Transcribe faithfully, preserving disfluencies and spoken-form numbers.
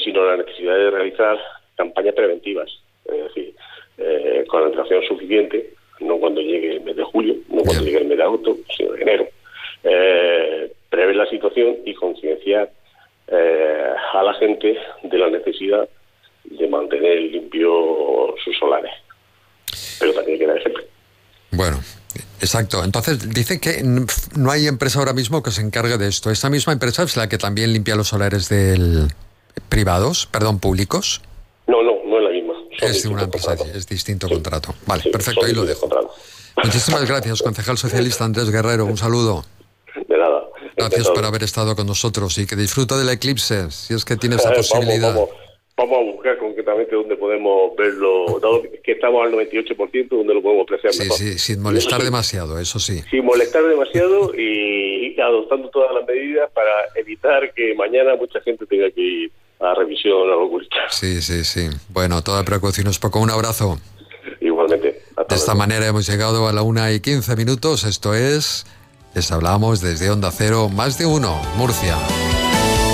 sino la necesidad de realizar campañas preventivas, es decir, eh, con antelación suficiente, no cuando llegue el mes de julio, no cuando Bien. llegue el mes de agosto, sino de enero. Eh, prever la situación y concienciar eh, a la gente de la necesidad de mantener limpio sus solares. Pero también hay que dar ejemplo. Bueno, exacto. Entonces, dice que no hay empresa ahora mismo que se encargue de esto. ¿Esta misma empresa es la que también limpia los solares del privados, perdón, públicos? No, no, no es la misma. Son Es de una empresa, contratos. es distinto Sí. contrato. Vale, Sí, perfecto, son ahí lo distintos dejo. contratos. Muchísimas gracias, concejal socialista Andrés Guerrero. Un saludo. De nada. Gracias Encantado. por haber estado con nosotros y que disfruta del eclipse, si es que tiene esa Eh, posibilidad. Vamos, vamos, vamos a buscar concretamente dónde podemos verlo, dado que estamos al noventa y ocho por ciento, donde lo podemos apreciar Sí, mejor. sí, sin Y molestar eso sí, demasiado, eso sí. sin molestar demasiado y adoptando todas las medidas para evitar que mañana mucha gente tenga que ir a revisión a oculta. Sí, sí, sí. Bueno, toda precaución es poco. Un abrazo. Igualmente. Hasta De esta luego. manera hemos llegado a la una y quince minutos. Esto es, les hablamos desde Onda Cero, más de uno, Murcia.